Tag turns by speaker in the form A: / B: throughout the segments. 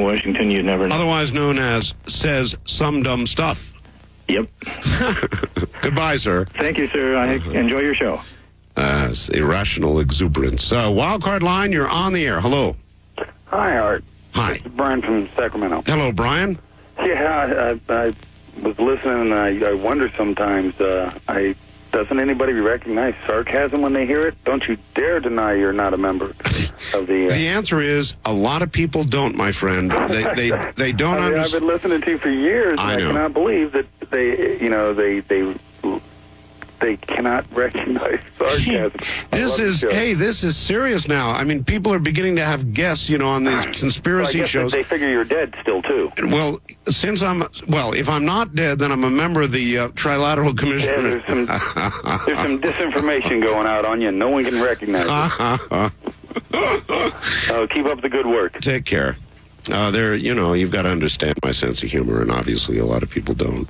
A: Washington, you never know.
B: Otherwise known as says some dumb stuff.
A: Yep.
B: Goodbye, sir.
A: Thank you, sir. I enjoy your show.
B: Irrational exuberance. Wildcard line, you're on the air. Hello.
C: Hi, Art.
B: Hi.
C: This is Brian from Sacramento.
B: Hello, Brian.
C: Yeah, I was listening, and I wonder sometimes, doesn't anybody recognize sarcasm when they hear it? Don't you dare deny you're not a member of the...
B: The answer is a lot of people don't, my friend. They don't understand.
C: I've been listening to you for years, and I cannot believe that they cannot recognize sarcasm.
B: This is serious now. I mean, people are beginning to have guests, on these conspiracy shows.
C: They figure you're dead still, too.
B: Well, if I'm not dead, then I'm a member of the Trilateral Commission.
C: Yeah, there's some disinformation going out on you, and no one can recognize it. Keep up the good work.
B: Take care. You've got to understand my sense of humor, and obviously a lot of people don't.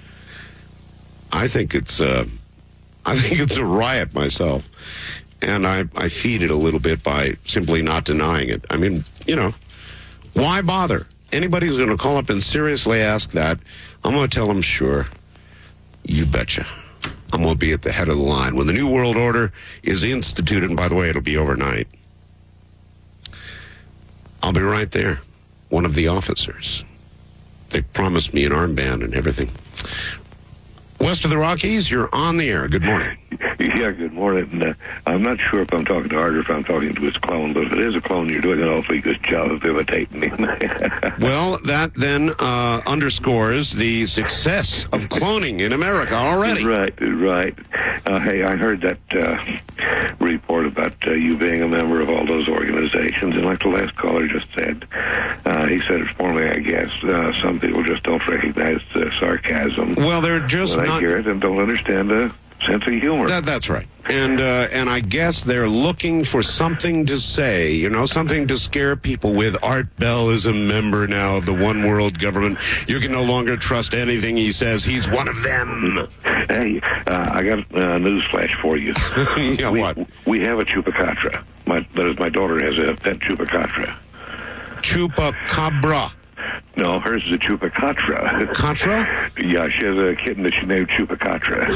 B: I think it's a riot myself, and I feed it a little bit by simply not denying it. I mean, why bother? Anybody who's going to call up and seriously ask that, I'm going to tell them, sure, you betcha. I'm going to be at the head of the line. When the New World Order is instituted, and by the way, it'll be overnight, I'll be right there, one of the officers. They promised me an armband and everything. West of the Rockies, you're on the air. Good morning.
D: Yeah, good morning. I'm not sure if I'm talking to Art or if I'm talking to his clone, but if it is a clone, you're doing an awfully good job of imitating him.
B: Well, that then underscores the success of cloning in America already.
D: Right. Hey, I heard that report about you being a member of all those organizations, and like the last caller just said, he said it for me, I guess, some people just don't recognize sarcasm.
B: Well, they're just
D: I hear it and don't understand the sense of humor.
B: That's right. And I guess they're looking for something to say, something to scare people with. Art Bell is a member now of the One World Government. You can no longer trust anything he says. He's one of them.
D: Hey, I got a news flash for you.
B: Yeah, what?
D: We have a chupacabra. My daughter has a pet chupacabra.
B: Chupacabra.
D: No, hers is a chupacabra.
B: Contra?
D: Yeah, she has a kitten that she named Chupacabra.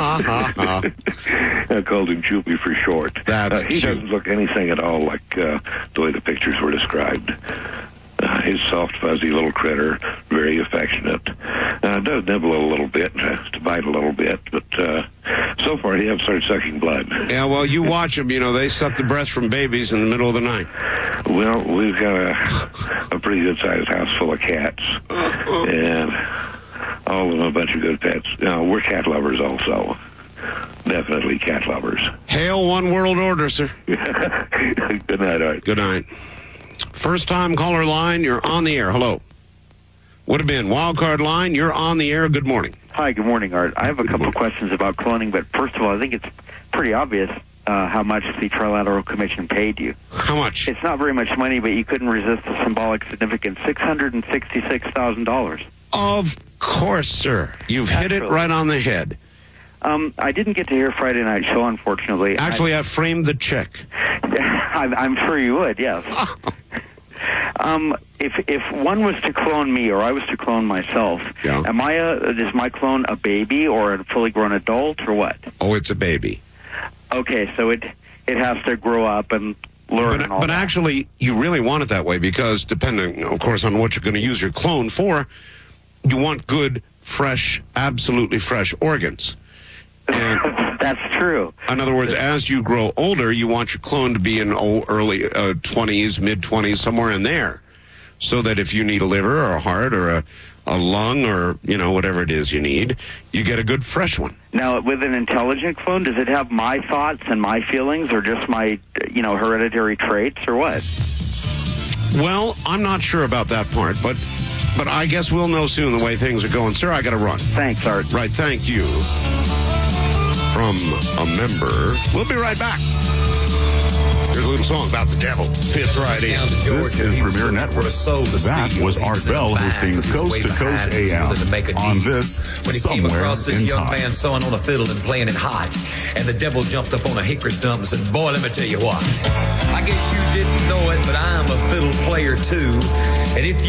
D: I called him Choopy for short.
B: That's
D: he doesn't look anything at all like the way the pictures were described. He's soft, fuzzy little critter, very affectionate. Does nibble a little bit, to bite a little bit, but so far he hasn't started sucking blood.
B: Yeah, well, you watch them, they suck the breast from babies in the middle of the night.
D: Well, we've got a pretty good-sized house full of cats, and all of them a bunch of good pets. We're cat lovers also. Definitely cat lovers.
B: Hail One World Order, sir.
D: Good night, Art.
B: Good night. First-time caller line, you're on the air. Hello. Would have been wildcard line, you're on the air. Good morning.
E: Hi, good morning, Art. I have a couple of questions about cloning, but first of all, I think it's pretty obvious how much the Trilateral Commission paid you.
B: How much?
E: It's not very much money, but you couldn't resist the symbolic significance, $666,000.
B: Of course, sir. You've hit it right on the head.
E: I didn't get to hear Friday Night Show, unfortunately.
B: Actually, I framed the check.
E: I'm sure you would, yes. If one was to clone me or I was to clone myself,
B: yeah.
E: Is my clone a baby or a fully grown adult or what?
B: Oh, it's a baby.
E: Okay, so it has to grow up and learn and all
B: But
E: that.
B: actually, you really want it that way because depending, of course, on what you're going to use your clone for, you want good, fresh, absolutely fresh organs. And
E: that's true.
B: In other words, as you grow older, you want your clone to be in early 20s, mid-20s, somewhere in there, so that if you need a liver or a heart or a lung or, whatever it is you need, you get a good fresh one.
E: Now, with an intelligent clone, does it have my thoughts and my feelings or just my, hereditary traits or what?
B: Well, I'm not sure about that part, but I guess we'll know soon the way things are going. Sir, I got to run.
E: Thanks, Art.
B: Right, thank you. From a member. We'll be right back. Here's a little song about the devil. Fits right in.
F: This is Premier Network. That was Art Bell hosting Coast to Coast AM on this
G: when he came
F: Somewhere
G: across this
F: in
G: young
F: Time.
G: man sewing on a fiddle and playing it hot. And the devil jumped up on a hickory stump and said, boy, let me tell you what. I guess you didn't know it, but I'm a fiddle player too. And if you